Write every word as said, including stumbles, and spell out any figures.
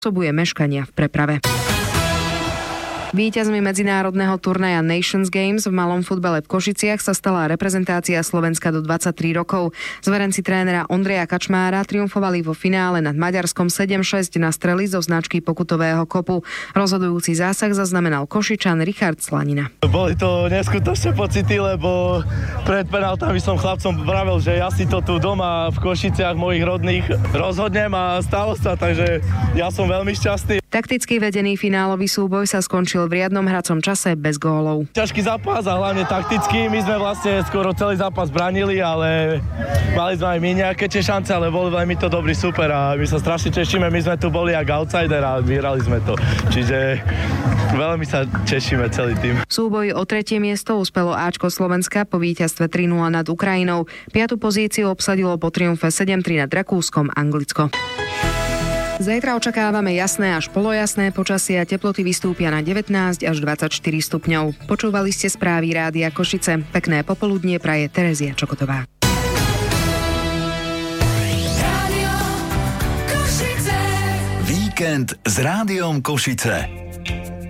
spôsobuje meškania v preprave. Víťazmi medzinárodného turnaja Nations Games v malom futbale v Košiciach sa stala reprezentácia Slovenska do dvadsaťtri rokov. Zverenci trénera Ondreja Kačmára triumfovali vo finále nad Maďarskom sedem šesť na strely zo značky pokutového kopu. Rozhodujúci zásah zaznamenal Košičan Richard Slanina. Boli to neskutočné pocity, lebo pred penáltami som chlapcom vravel, že ja si to tu doma v Košiciach mojich rodných rozhodnem a stalo sa, takže ja som veľmi šťastný. Takticky vedený finálový súboj sa skončil v riadnom hracom čase bez gólov. Ťažký zápas a hlavne takticky. My sme vlastne skoro celý zápas bránili, ale mali sme aj my nejaké tie šance, ale boli veľmi to dobrý super a my sa strašne tešíme. My sme tu boli jak outsider a vyhrali sme to. Čiže veľmi sa tešíme celý tým. V súboji o tretie miesto uspelo Áčko Slovenska po víťazstve tri nula nad Ukrajinou. Piatu pozíciu obsadilo po triumfe sedem tri nad Rakúskom Anglicko. Zajtra očakávame jasné až polojasné počasie a teploty vystúpia na devätnásť až dvadsaťštyri stupňov. Počúvali ste správy Rádia Košice. Pekné popoludnie praje Terezia Čokotová. Víkend s Rádiom Košice.